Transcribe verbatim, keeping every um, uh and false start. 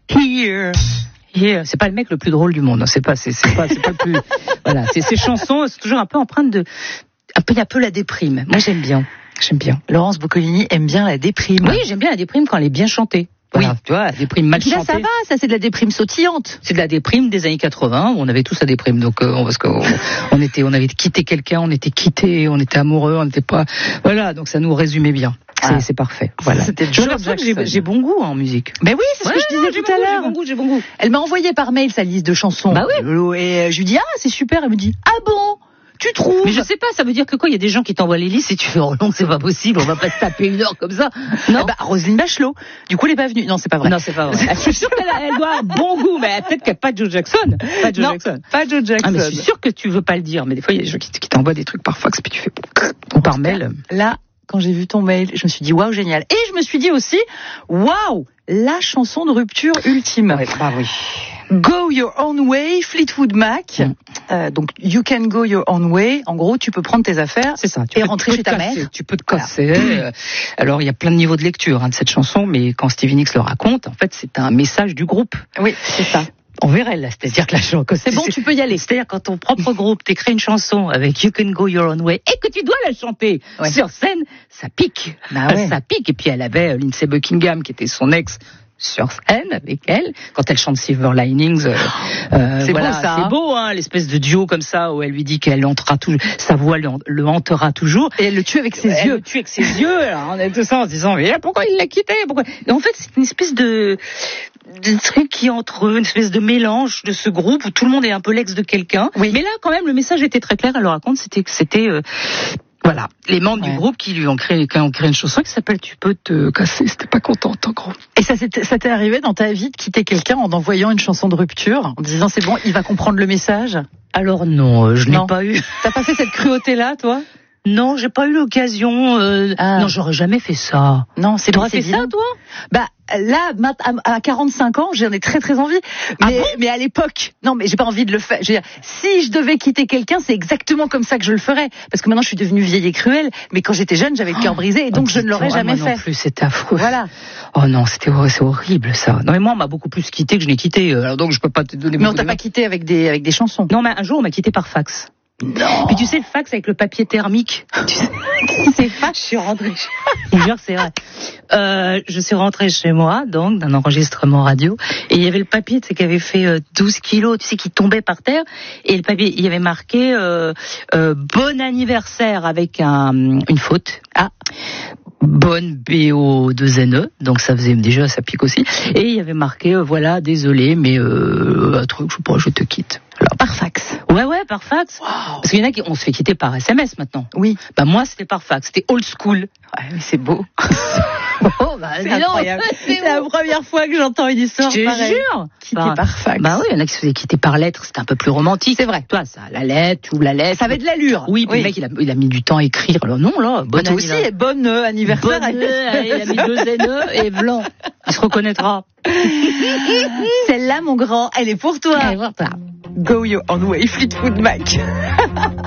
Here. Here. C'est pas le mec le plus drôle du monde. Non, c'est pas, c'est, c'est pas, c'est pas le plus. Voilà. C'est ces chansons, c'est toujours un peu empreinte de, un peu, il y a un peu la déprime. Moi, j'aime bien. J'aime bien. Laurence Boccolini aime bien la déprime. Oui, j'aime bien la déprime quand elle est bien chantée. Voilà, oui, tu vois, la déprime mal chantée. Là, ça va, ça c'est de la déprime sautillante. C'est de la déprime des années quatre-vingts, où on avait tous la déprime, donc euh, parce qu'on on était, on avait quitté quelqu'un, on était quitté, on était amoureux, on n'était pas, voilà, donc ça nous résumait bien. C'est, ah. c'est parfait. Voilà. C'était je m'aperçois que j'ai, j'ai bon goût en musique. Mais oui, c'est ce ouais, que je disais non, tout à l'heure. J'ai bon goût, j'ai bon goût. Elle m'a envoyé par mail sa liste de chansons. Bah oui. Et je lui dis ah c'est super. Elle me dit ah bon. Tu trouves? Mais je sais pas, ça veut dire que quoi? Il y a des gens qui t'envoient les listes et tu fais oh non, c'est pas possible, on va pas se taper une heure comme ça. Non. Eh bah, Roselyne Bachelot. Du coup, elle est pas venue. Non, c'est pas vrai. Non, c'est pas vrai. Je suis sûre qu'elle a, elle doit avoir bon goût, mais peut-être qu'elle n'a pas Joe Jackson. Pas Joe non, Jackson. Pas Joe Jackson. Ah, mais je suis sûre que tu veux pas le dire, mais des fois, il y a des gens qui, qui t'envoient des trucs par fax, puis tu fais ou par mail. Là, quand j'ai vu ton mail, je me suis dit waouh, génial. Et je me suis dit aussi waouh, la chanson de rupture ultime. Ouais, bah oui. Go Your Own Way, Fleetwood Mac. Mm. Euh, donc, You Can Go Your Own Way. En gros, tu peux prendre tes affaires c'est ça, tu et peux, rentrer tu chez ta casser, mère. Tu peux te casser. Voilà. Alors, il y a plein de niveaux de lecture hein, de cette chanson, mais quand Stevie Nicks le raconte, en fait, c'est un message du groupe. Oui, c'est ça. Envers elle, là, c'est-à-dire que la chanson, c'est bon, tu peux y aller. C'est-à-dire quand ton propre groupe t'écrit une chanson avec You Can Go Your Own Way et que tu dois la chanter ouais. sur scène, ça pique, bah ouais. ça pique. Et puis elle avait Lindsay Buckingham qui était son ex sur scène avec elle quand elle chante Silver Linings. Euh, euh, c'est voilà, beau ça. C'est hein. beau, hein, l'espèce de duo comme ça où elle lui dit qu'elle hantera toujours, sa voix le, le hantera toujours. Et elle le tue avec ses elle yeux. Le tue avec ses yeux. Alors on est tout ça en se disant mais pourquoi il l'a quitté pourquoi... Et en fait c'est une espèce de de truc qui entre eux, une espèce de mélange de ce groupe où tout le monde est un peu l'ex de quelqu'un. Oui. Mais là quand même le message était très clair. Elle le raconte, c'était que c'était euh, voilà, les membres ouais. du groupe qui lui ont créé, qui ont créé une chanson qui s'appelle Tu peux te casser, c'était pas contente en gros. Et ça, ça t'est arrivé dans ta vie de quitter quelqu'un en envoyant une chanson de rupture, en disant c'est bon, il va comprendre le message? Alors non, je non. n'ai pas eu. T'as pas fait cette cruauté-là, toi? Non, j'ai pas eu l'occasion. Euh... Ah. Non, j'aurais jamais fait ça. Non, c'est T'aurais fait ça, toi? Bah là, à quarante-cinq ans, j'en ai très très envie. Mais, ah bon mais à l'époque, non, mais j'ai pas envie de le faire. Je veux dire, si je devais quitter quelqu'un, c'est exactement comme ça que je le ferais. Parce que maintenant, je suis devenue vieille et cruelle. Mais quand j'étais jeune, j'avais le cœur brisé et donc oh, je ne l'aurais jamais moi fait. Non plus, c'était affreux. Voilà. Oh non, c'était c'est horrible ça. Non mais moi, on m'a beaucoup plus quitté que je n'ai quitté. Alors donc, je peux pas te donner. Mais on t'a pas quitté avec des avec des chansons. Non, mais un jour, on m'a quitté par fax. Non. Puis tu sais le fax avec le papier thermique. Tu sais, c'est fax. Je suis rentrée. Je jure, c'est vrai. Euh, je suis rentrée chez moi, donc d'un enregistrement radio, et il y avait le papier, tu sais, qui avait fait euh, douze kilos, tu sais, qui tombait par terre, et le papier, il y avait marqué euh, euh, bon anniversaire avec un, une faute. Ah. Bonne B O deux N E, donc ça faisait déjà, ça pique aussi. Et il y avait marqué, euh, voilà, désolé, mais euh, un truc, je sais pas, je te quitte. Alors, par fax. Ouais, ouais, par fax. Wow. Parce qu'il y en a qui, on se fait quitter par S M S maintenant. Oui. Bah moi, c'était par fax, c'était old school. Ouais, mais c'est beau. Oh, bah, c'est incroyable. C'est, c'est la première fois que j'entends une histoire je te pareille. Jure. Quitter bah, par fax. Bah oui, il y en a qui se faisaient quitter par lettre, c'était un peu plus romantique. C'est vrai. Toi, ça, la lettre, tu ouvres la lettre. Ça avait de l'allure. Oui, puis oui. Le mec, il a, il a mis du temps à écrire. Alors non, là, bonne toi aussi, et bonne euh, anniversaire. Bonne, euh, il a mis deux N E et blanc. Il se reconnaîtra. Celle-là, mon grand, elle est pour toi. Elle est pour toi. Go Your Own Way, Fleetwood Mac.